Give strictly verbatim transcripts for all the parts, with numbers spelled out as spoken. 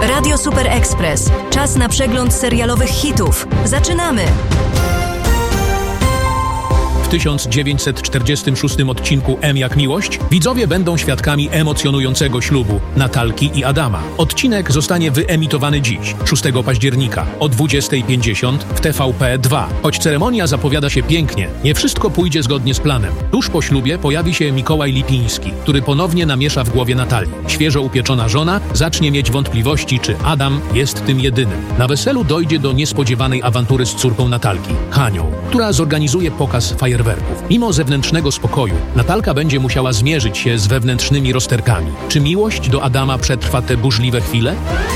Radio Super Express. Czas na przegląd serialowych hitów. Zaczynamy! W tysiąc dziewięćset czterdziestym szóstym odcinku M jak miłość widzowie będą świadkami emocjonującego ślubu Natalki i Adama. Odcinek zostanie wyemitowany dziś, szóstego października o dwudziestej pięćdziesiąt w T V P dwa. Choć ceremonia zapowiada się pięknie, nie wszystko pójdzie zgodnie z planem. Tuż po ślubie pojawi się Mikołaj Lipiński, który ponownie namiesza w głowie Natalii. Świeżo upieczona żona zacznie mieć wątpliwości, czy Adam jest tym jedynym. Na weselu dojdzie do niespodziewanej awantury z córką Natalki, Hanią, która zorganizuje pokaz fajerwerków. Mimo zewnętrznego spokoju, Natalka będzie musiała zmierzyć się z wewnętrznymi rozterkami. Czy miłość do Adama przetrwa te burzliwe chwile?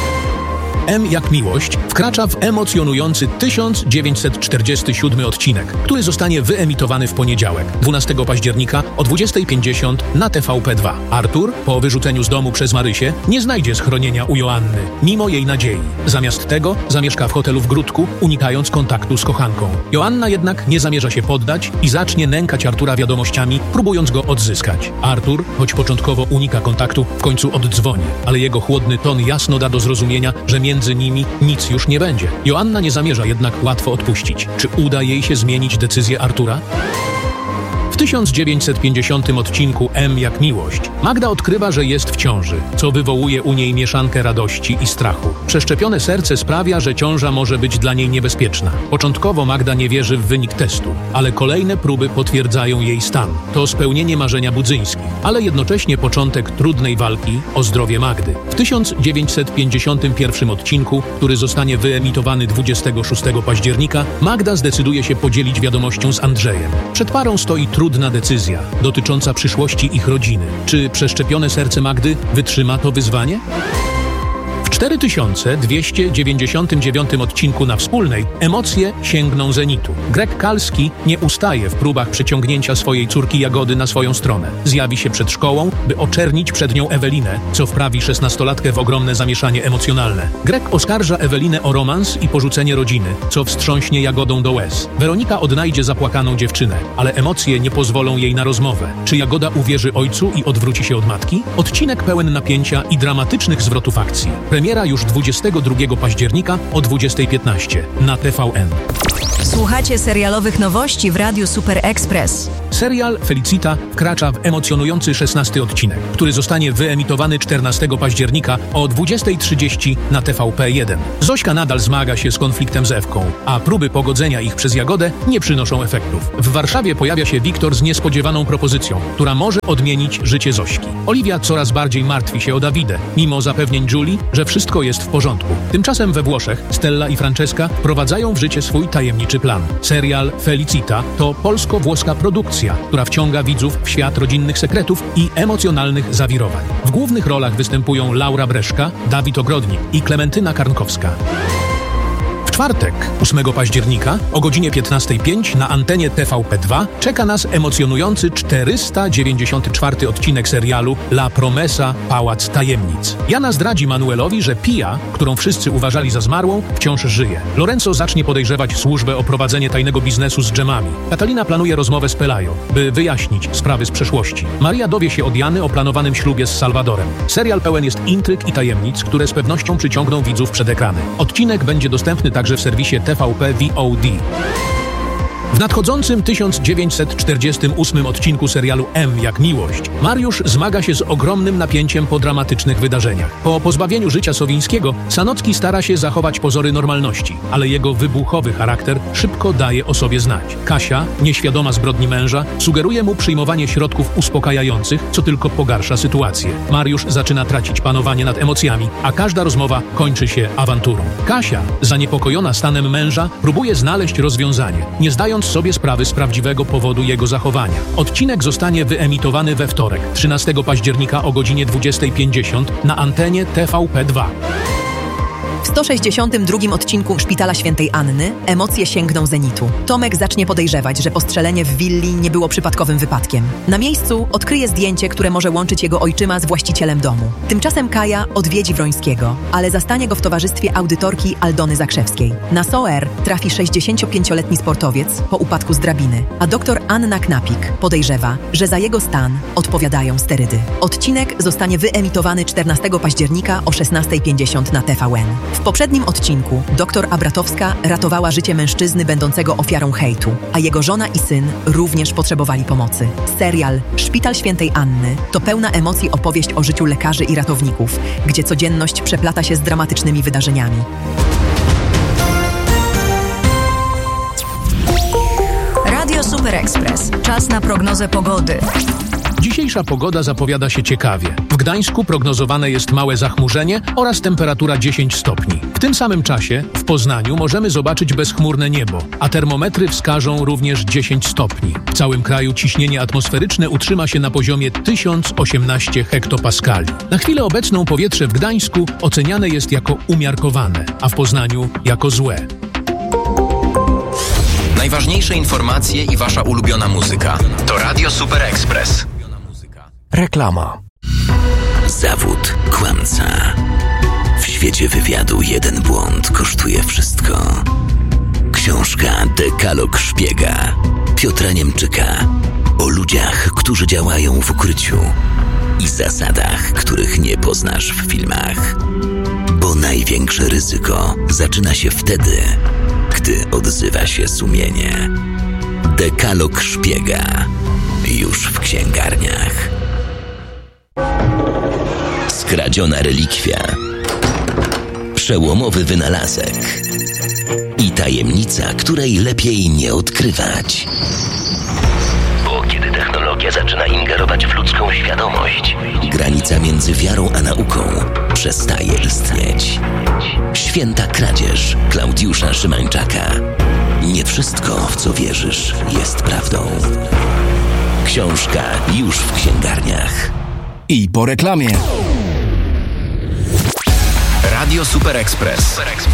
M jak miłość wkracza w emocjonujący tysiąc dziewięćset czterdziesty siódmy odcinek, który zostanie wyemitowany w poniedziałek, dwunastego października o dwudziestej pięćdziesiąt na T V P dwa. Artur, po wyrzuceniu z domu przez Marysię, nie znajdzie schronienia u Joanny, mimo jej nadziei. Zamiast tego zamieszka w hotelu w Gródku, unikając kontaktu z kochanką. Joanna jednak nie zamierza się poddać i zacznie nękać Artura wiadomościami, próbując go odzyskać. Artur, choć początkowo unika kontaktu, w końcu oddzwoni, ale jego chłodny ton jasno da do zrozumienia, że między Między nimi nic już nie będzie. Joanna nie zamierza jednak łatwo odpuścić. Czy uda jej się zmienić decyzję Artura? W tysiąc dziewięćset pięćdziesiątym odcinku M jak miłość Magda odkrywa, że jest w ciąży, co wywołuje u niej mieszankę radości i strachu. Przeszczepione serce sprawia, że ciąża może być dla niej niebezpieczna. Początkowo Magda nie wierzy w wynik testu, ale kolejne próby potwierdzają jej stan. To spełnienie marzenia Budzyńskich, ale jednocześnie początek trudnej walki o zdrowie Magdy. W tysiąc dziewięćset pięćdziesiątym pierwszym odcinku, który zostanie wyemitowany dwudziestego szóstego października, Magda zdecyduje się podzielić wiadomością z Andrzejem. Przed parą stoi trudna decyzja dotycząca przyszłości ich rodziny. Czy przeszczepione serce Magdy wytrzyma to wyzwanie? W cztery tysiące dwieście dziewięćdziesiątym dziewiątym odcinku na Wspólnej emocje sięgną zenitu. Greg Kalski nie ustaje w próbach przyciągnięcia swojej córki Jagody na swoją stronę. Zjawi się przed szkołą, by oczernić przed nią Ewelinę, co wprawi szesnastolatkę w ogromne zamieszanie emocjonalne. Greg oskarża Ewelinę o romans i porzucenie rodziny, co wstrząśnie Jagodą do łez. Weronika odnajdzie zapłakaną dziewczynę, ale emocje nie pozwolą jej na rozmowę. Czy Jagoda uwierzy ojcu i odwróci się od matki? Odcinek pełen napięcia i dramatycznych zwrotów akcji. Premiera już dwudziestego drugiego października o dwudziestej piętnaście na T V N. Słuchacie serialowych nowości w Radiu Super Express. Serial Felicita wkracza w emocjonujący szesnasty odcinek, który zostanie wyemitowany czternastego października o dwudziestej trzydzieści na T V P jeden. Zośka nadal zmaga się z konfliktem z Ewką, a próby pogodzenia ich przez Jagodę nie przynoszą efektów. W Warszawie pojawia się Wiktor z niespodziewaną propozycją, która może odmienić życie Zośki. Oliwia coraz bardziej martwi się o Dawidę, mimo zapewnień Julii, że wszystko jest w porządku. Tymczasem we Włoszech Stella i Francesca wprowadzają w życie swój tajemniczy plan. Serial Felicita to polsko-włoska produkcja, która wciąga widzów w świat rodzinnych sekretów i emocjonalnych zawirowań. W głównych rolach występują Laura Breszka, Dawid Ogrodnik i Klementyna Karnkowska. W czwartek, ósmego października o godzinie piętnastej pięć na antenie T V P dwa czeka nas emocjonujący czterysta dziewięćdziesiąty czwarty odcinek serialu La Promesa – Pałac Tajemnic. Jana zdradzi Manuelowi, że Pia, którą wszyscy uważali za zmarłą, wciąż żyje. Lorenzo zacznie podejrzewać służbę o prowadzenie tajnego biznesu z dżemami. Katalina planuje rozmowę z Pelayo, by wyjaśnić sprawy z przeszłości. Maria dowie się od Jany o planowanym ślubie z Salvadorem. Serial pełen jest intryg i tajemnic, które z pewnością przyciągną widzów przed ekrany. Odcinek będzie dostępny także w serwisie T V P V O D. W nadchodzącym tysiąc dziewięćset czterdziestym ósmym odcinku serialu M jak miłość Mariusz zmaga się z ogromnym napięciem po dramatycznych wydarzeniach. Po pozbawieniu życia Sowińskiego Sanocki stara się zachować pozory normalności, ale jego wybuchowy charakter szybko daje o sobie znać. Kasia, nieświadoma zbrodni męża, sugeruje mu przyjmowanie środków uspokajających, co tylko pogarsza sytuację. Mariusz zaczyna tracić panowanie nad emocjami, a każda rozmowa kończy się awanturą. Kasia, zaniepokojona stanem męża, próbuje znaleźć rozwiązanie, nie zdając sobie sprawy z prawdziwego powodu jego zachowania. Odcinek zostanie wyemitowany we wtorek, trzynastego października o godzinie dwudziestej pięćdziesiąt na antenie T V P dwa. W sto sześćdziesiątym drugim odcinku Szpitala Świętej Anny emocje sięgną zenitu. Tomek zacznie podejrzewać, że postrzelenie w willi nie było przypadkowym wypadkiem. Na miejscu odkryje zdjęcie, które może łączyć jego ojczyma z właścicielem domu. Tymczasem Kaja odwiedzi Wrońskiego, ale zastanie go w towarzystwie audytorki Aldony Zakrzewskiej. Na S O R trafi sześćdziesięciopięcioletni sportowiec po upadku z drabiny, a doktor Anna Knapik podejrzewa, że za jego stan odpowiadają sterydy. Odcinek zostanie wyemitowany czternastego października o szesnasta pięćdziesiąt na T V N. W poprzednim odcinku doktor Abratowska ratowała życie mężczyzny będącego ofiarą hejtu, a jego żona i syn również potrzebowali pomocy. Serial Szpital Świętej Anny to pełna emocji opowieść o życiu lekarzy i ratowników, gdzie codzienność przeplata się z dramatycznymi wydarzeniami. Radio Super Express. Czas na prognozę pogody. Dzisiejsza pogoda zapowiada się ciekawie. W Gdańsku prognozowane jest małe zachmurzenie oraz temperatura dziesięć stopni. W tym samym czasie w Poznaniu możemy zobaczyć bezchmurne niebo, a termometry wskażą również dziesięć stopni. W całym kraju ciśnienie atmosferyczne utrzyma się na poziomie tysiąc osiemnaście hektopaskali. Na chwilę obecną powietrze w Gdańsku oceniane jest jako umiarkowane, a w Poznaniu jako złe. Najważniejsze informacje i wasza ulubiona muzyka to Radio Super Express. Reklama. Zawód kłamca. W świecie wywiadu jeden błąd kosztuje wszystko. Książka Dekalog Szpiega Piotra Niemczyka o ludziach, którzy działają w ukryciu i zasadach, których nie poznasz w filmach. Bo największe ryzyko zaczyna się wtedy, gdy odzywa się sumienie. Dekalog Szpiega już w księgarniach. Skradziona relikwia, przełomowy wynalazek i tajemnica, której lepiej nie odkrywać. Bo kiedy technologia zaczyna ingerować w ludzką świadomość, granica między wiarą a nauką przestaje istnieć. Święta kradzież Klaudiusza Szymańczaka. Nie wszystko, w co wierzysz, jest prawdą. Książka już w księgarniach. I po reklamie. Radio Super Express.